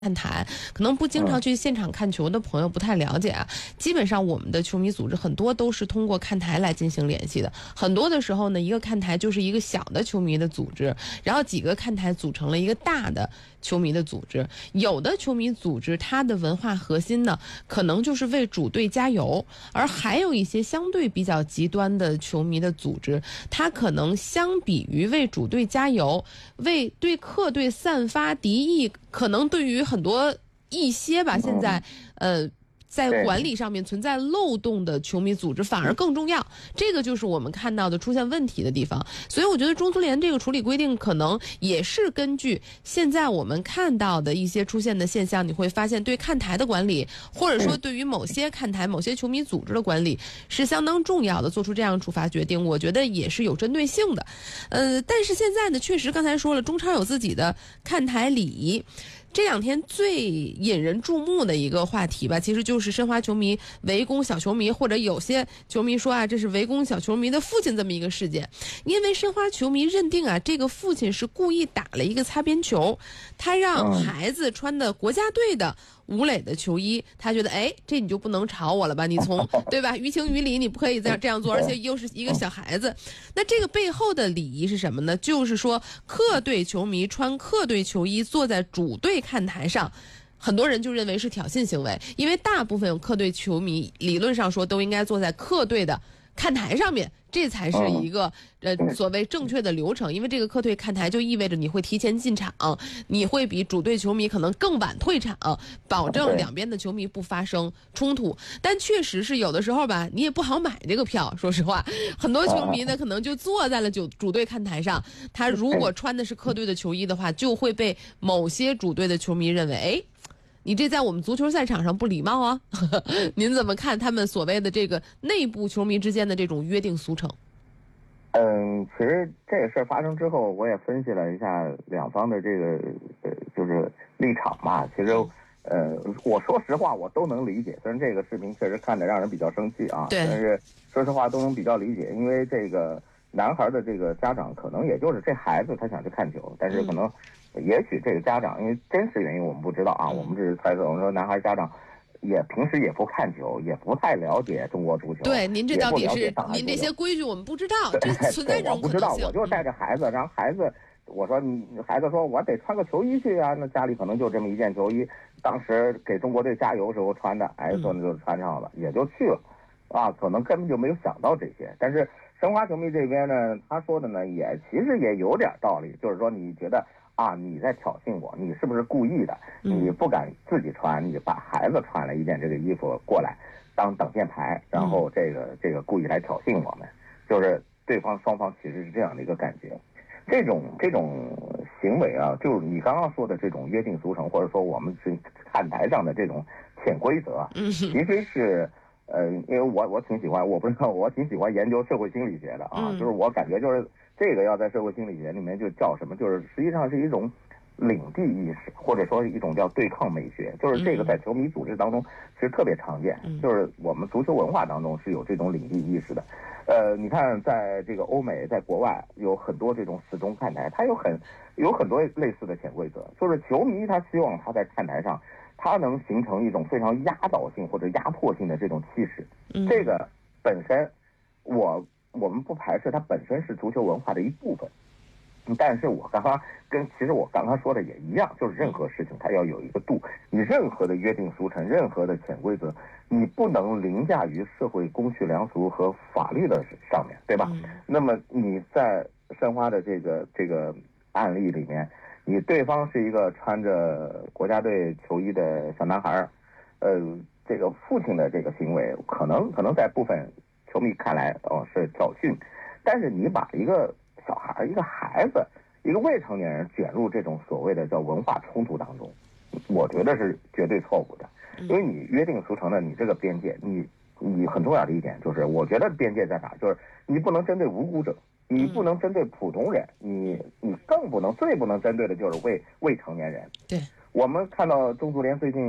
看台，可能不经常去现场看球的朋友不太了解啊。基本上我们的球迷组织很多都是通过看台来进行联系的。很多的时候呢，一个看台就是一个小的球迷的组织，然后几个看台组成了一个大的球迷的组织。有的球迷组织它的文化核心呢，可能就是为主队加油，而还有一些相对比较极端的球迷的组织，它可能相比于为主队加油，为对客队散发敌意，可能对于很多一些吧，现在在管理上面存在漏洞的球迷组织反而更重要，这个就是我们看到的出现问题的地方。所以我觉得中足联这个处理规定可能也是根据现在我们看到的一些出现的现象，你会发现对看台的管理，或者说对于某些看台、某些球迷组织的管理是相当重要的，做出这样处罚决定，我觉得也是有针对性的。但是现在呢，确实刚才说了，中超有自己的看台礼仪。这两天最引人注目的一个话题吧，其实就是申花球迷围攻小球迷，或者有些球迷说啊，这是围攻小球迷的父亲这么一个事件。因为申花球迷认定啊，这个父亲是故意打了一个擦边球，他让孩子穿的国家队的吴磊的球衣，他觉得这你就不能吵我了吧？你从对吧？于情于理你不可以再这样做，而且又是一个小孩子。那这个背后的礼仪是什么呢？就是说客队球迷穿客队球衣坐在主队看台上，很多人就认为是挑衅行为，因为大部分客队球迷理论上说都应该坐在客队的看台上面，这才是一个所谓正确的流程。因为这个客队看台就意味着你会提前进场，你会比主队球迷可能更晚退场，保证两边的球迷不发生冲突。但确实是有的时候吧，你也不好买这个票，说实话，很多球迷呢可能就坐在了主队看台上，他如果穿的是客队的球衣的话，就会被某些主队的球迷认为你这在我们足球赛场上不礼貌啊！您怎么看他们所谓的这个内部球迷之间的这种约定俗成？ 其实这个事儿发生之后，我也分析了一下两方的这个就是立场嘛。其实我说实话，我都能理解。虽然这个视频确实看着让人比较生气啊，但是说实话都能比较理解，因为这个男孩的这个家长可能也就是这孩子他想去看球，但是可能也许这个家长因为真实原因我们不知道啊，我们只是猜测。我们说男孩家长也平时也不看球，也不太了解中国足球。 对，您这到底是您这些规矩我们不知道，这存在这种可能性。我不知道， 我就带着孩子，然后孩子我说孩子说我得穿个球衣去啊，那家里可能就这么一件球衣，当时给中国队加油时候穿的，说那就穿上了，也就去了啊，可能根本就没有想到这些。但是申花球迷这边呢，他说的呢也其实也有点道理，就是说你觉得啊你在挑衅我，你是不是故意的？你不敢自己穿，你把孩子穿了一件这个衣服过来当挡箭牌，然后这个故意来挑衅我们，就是对方双方其实是这样的一个感觉。这种行为啊，就是你刚刚说的这种约定俗成，或者说我们是看台上的这种潜规则，其实是因为我挺喜欢，我不知道我挺喜欢研究社会心理学的啊，就是我感觉就是这个要在社会心理学里面就叫什么，就是实际上是一种领地意识，或者说一种叫对抗美学，就是这个在球迷组织当中是特别常见，就是我们足球文化当中是有这种领地意识的。你看在这个欧美，在国外有很多这种死忠看台，它有很多类似的潜规则，就是球迷他希望他在看台上它能形成一种非常压倒性或者压迫性的这种气势，这个本身我们不排斥它本身是足球文化的一部分，但是其实我刚刚说的也一样，就是任何事情它要有一个度，你任何的约定俗成，任何的潜规则，你不能凌驾于社会公序良俗和法律的上面，对吧？那么你在申花的这个案例里面，你对方是一个穿着国家队球衣的小男孩，这个父亲的这个行为可能在部分球迷看来是挑衅，但是你把一个小孩、一个孩子、一个未成年人卷入这种所谓的叫文化冲突当中，我觉得是绝对错误的。因为你约定俗成的你这个边界，你很重要的一点就是，我觉得边界在哪，就是你不能针对无辜者，你不能针对普通人，你更不能，最不能针对的就是未成年人。 对， 我们看到中足联最近